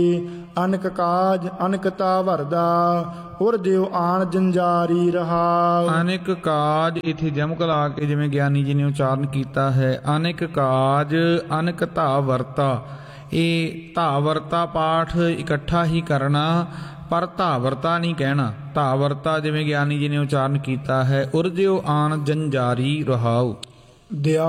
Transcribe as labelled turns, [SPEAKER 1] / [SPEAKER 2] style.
[SPEAKER 1] ਅਨਕ ਕਾਜ ਅਨਕਤਾ ਵਰਦਾ ਉਰ ਦਿਓ ਆਣ ਜੰਜਾਰੀ ਰਹਾਉ।
[SPEAKER 2] ਅਨੇਕ ਕਾਜ ਇਥੇ ਜਮਕ ਲਾ ਕੇ ਜਿਵੇਂ ਗਿਆਨੀ ਜੀ ਨੇ ਉਚਾਰਨ ਕੀਤਾ ਹੈ, ਅਨੇਕ ਕਾਜ ਅਨਕ ਧਾ ਵਰਤਾ। ਇਹ ਧਾ ਵਰਤਾ ਪਾਠ ਇਕੱਠਾ ਹੀ ਕਰਨਾ, ਪਰ ਧਾਵਰਤਾ ਨਹੀਂ ਕਹਿਣਾ। ਧਾਵਰਤਾ ਜਿਵੇਂ ਗਿਆਨੀ ਜੀ ਨੇ ਉਚਾਰਨ ਕੀਤਾ ਹੈ, ਉਰਜਿਓ ਆਣ ਜੰਜਾਰੀ ਰਹਾਉ।
[SPEAKER 1] ਦਿਆ